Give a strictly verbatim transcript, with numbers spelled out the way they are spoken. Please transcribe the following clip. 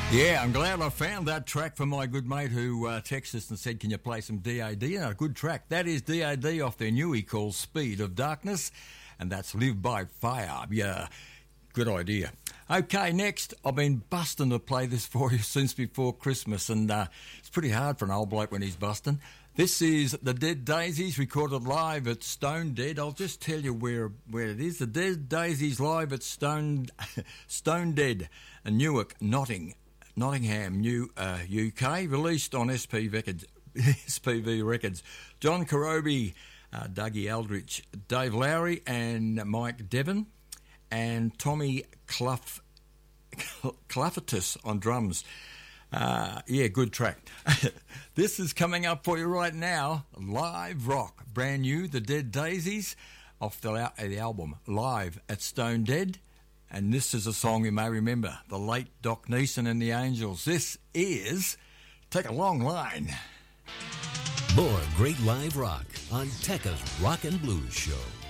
Yeah, I'm glad I found that track from my good mate who uh, texted us and said, can you play some D A D? And a good track. That is D A D off their newie called Speed of Darkness, and that's Live by Fire. Yeah, good idea. Okay, next, I've been busting to play this for you since before Christmas, and uh, it's pretty hard for an old bloke when he's busting. This is the Dead Daisies, recorded live at Stone Dead. I'll just tell you where where it is. The Dead Daisies live at Stone Stone Dead, in Newark, Notting, Nottingham, New uh, U K. Released on S P Records, S P V Records. John Karobi, uh, Dougie Aldrich, Dave Lowry, and Mike Devon, and Tommy Clough, Cloughatus on drums. Uh, yeah, good track. This is coming up for you right now. Live rock, brand new, the Dead Daisies, off the, uh, the album Live at Stone Dead. And this is a song you may remember, the late Doc Neeson and the Angels. This is Take a Long Line. More great live rock on Tekka's Rock and Blues Show.